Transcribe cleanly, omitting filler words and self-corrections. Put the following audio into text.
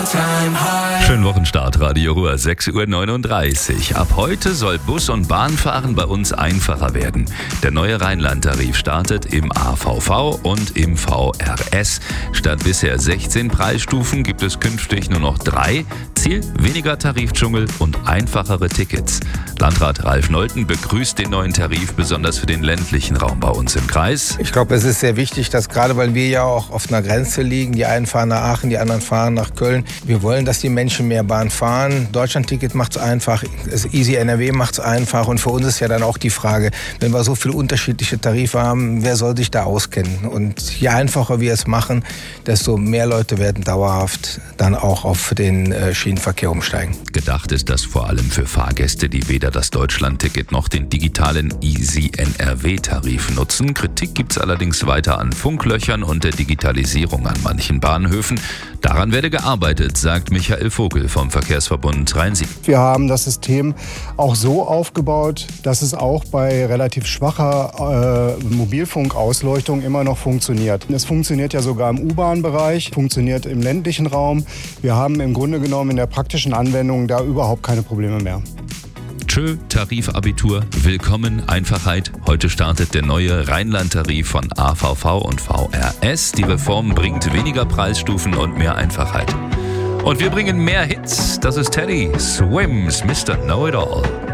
Schönen Wochenstart, Radio Ruhr, 6:39 Uhr. Ab heute soll Bus- und Bahnfahren bei uns einfacher werden. Der neue Rheinland-Tarif startet im AVV und im VRS. Statt bisher 16 Preisstufen gibt es künftig nur noch 3. Ziel: weniger Tarifdschungel und einfachere Tickets. Landrat Ralf Nolten begrüßt den neuen Tarif besonders für den ländlichen Raum bei uns im Kreis. Ich glaube, es ist sehr wichtig, dass gerade weil wir ja auch auf einer Grenze liegen, die einen fahren nach Aachen, die anderen fahren nach Köln. Wir wollen, dass die Menschen mehr Bahn fahren. Deutschlandticket macht es einfach, Easy NRW macht es einfach. Und für uns ist ja dann auch die Frage, wenn wir so viele unterschiedliche Tarife haben, wer soll sich da auskennen? Und je einfacher wir es machen, desto mehr Leute werden dauerhaft dann auch auf den Schienenverkehr umsteigen. Gedacht ist das vor allem für Fahrgäste, die weder das Deutschlandticket noch den digitalen Easy NRW-Tarif nutzen. Kritik gibt es allerdings weiter an Funklöchern und der Digitalisierung an manchen Bahnhöfen. Daran werde gearbeitet, sagt Michael Vogel vom Verkehrsverbund Rhein-Sieg. Wir haben das System auch so aufgebaut, dass es auch bei relativ schwacher Mobilfunkausleuchtung immer noch funktioniert. Es funktioniert ja sogar im U-Bahn-Bereich, funktioniert im ländlichen Raum. Wir haben im Grunde genommen in der praktischen Anwendung da überhaupt keine Probleme mehr. Tschö, Tarifabitur, willkommen, Einfachheit. Heute startet der neue Rheinland-Tarif von AVV und VRS. Die Reform bringt weniger Preisstufen und mehr Einfachheit. Und wir bringen mehr Hits. Das ist Teddy Swims, Mr. Know-It-All.